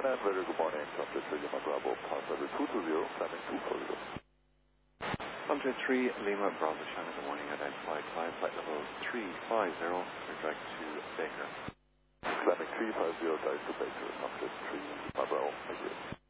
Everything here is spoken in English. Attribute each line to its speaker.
Speaker 1: and very good morning. Sunset 3 Lima Bravo, passenger 220, landing 240.
Speaker 2: Sunset 3 Lima Bravo, China, good morning. Identified flight level 350, direct to Baker.
Speaker 1: Landing 350, direct to Baker. Sunset 3 Lima Bravo, thank you.